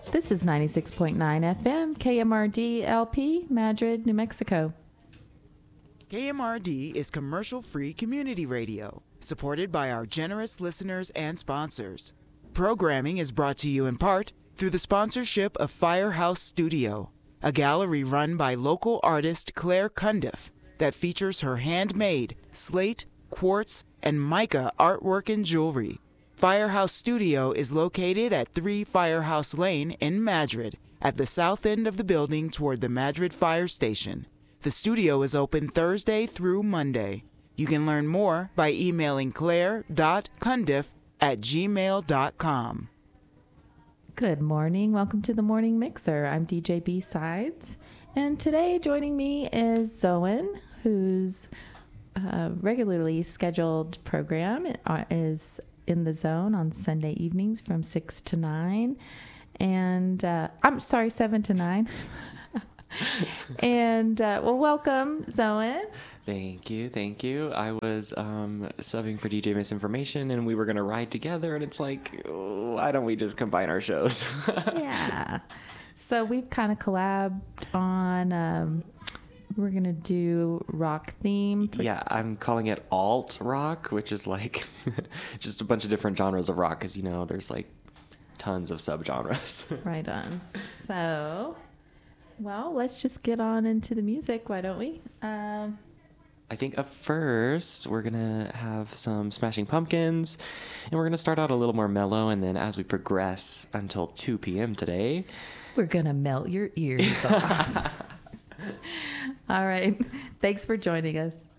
This is 96.9 FM, KMRD LP, Madrid, New Mexico. KMRD is commercial-free community radio, supported by our generous listeners and sponsors. Programming is brought to you in part through the sponsorship of Firehouse Studio, a gallery run by local artist Claire Cundiff that features her handmade slate, quartz, and mica artwork and jewelry. Firehouse Studio is located at 3 Firehouse Lane in Madrid, at the south end of the building toward the Madrid Fire Station. The studio is open Thursday through Monday. You can learn more by emailing claire.cundiff@gmail.com. Good morning. Welcome to the Morning Mixer. I'm DJ B-Sides. And today joining me is Zoen, whose regularly scheduled program is In the Zone on Sunday evenings from 6 to 9. And I'm sorry, 7 to 9. And well, welcome, Zoen. Thank you. I was subbing for DJ Misinformation, and we were going to ride together, and it's like, why don't we just combine our shows? Yeah. So we've kind of collabed on, we're going to do rock theme. Yeah, I'm calling it alt rock, which is like just a bunch of different genres of rock, because, you know, there's like tons of subgenres. Right on. So, well, let's just get on into the music, why don't we? I think up first, we're going to have some Smashing Pumpkins, and we're going to start out a little more mellow, and then as we progress until 2 p.m. today, we're going to melt your ears off. All right. Thanks for joining us.